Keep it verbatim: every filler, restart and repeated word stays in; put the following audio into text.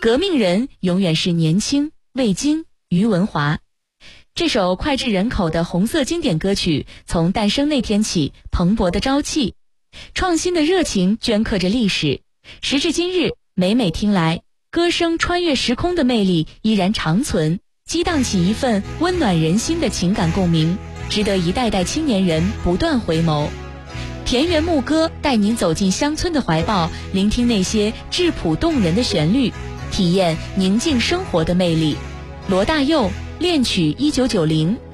革命人永远是年轻、魏京、于文华。这首脍炙人口的红色经典歌曲从诞生那天起蓬勃的朝气，创新的热情镌刻着历史。时至今日，每每听来，歌声穿越时空的魅力依然长存，激荡起一份温暖人心的情感共鸣，值得一代代青年人不断回眸。田园牧歌带您走进乡村的怀抱，聆听那些质朴动人的旋律，体验宁静生活的魅力。罗大佑恋曲一九九零，